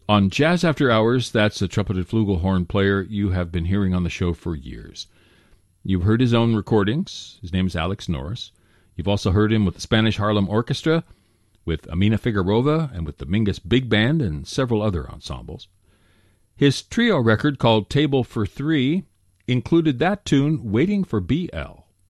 On Jazz After Hours, that's a trumpeted flugelhorn player you have been hearing on the show for years. You've heard his own recordings. His name is Alex Norris. You've also heard him with the Spanish Harlem Orchestra, with Amina Figueroa, and with the Mingus Big Band and several other ensembles. His trio record called Table for Three included that tune, Waiting for BL.